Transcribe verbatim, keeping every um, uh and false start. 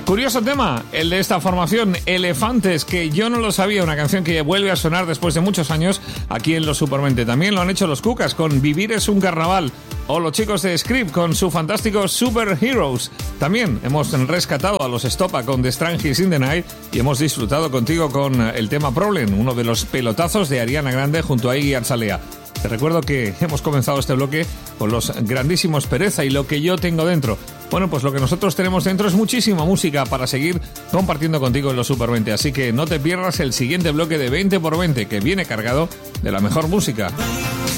Curioso tema, el de esta formación, Elefantes, que yo no lo sabía, una canción que vuelve a sonar después de muchos años aquí en Los Supermente. También lo han hecho los Cucas con Vivir es un carnaval, o los chicos de Script con su fantástico Superheroes. También hemos rescatado a los Estopa con The Strangers in the Night y hemos disfrutado contigo con el tema Problem, uno de los pelotazos de Ariana Grande junto a Iggy Azalea. Te recuerdo que hemos comenzado este bloque con los grandísimos Pereza y Lo que yo tengo dentro. Bueno, pues lo que nosotros tenemos dentro es muchísima música para seguir compartiendo contigo en los Super veinte. Así que no te pierdas el siguiente bloque de veinte por veinte, que viene cargado de la mejor música.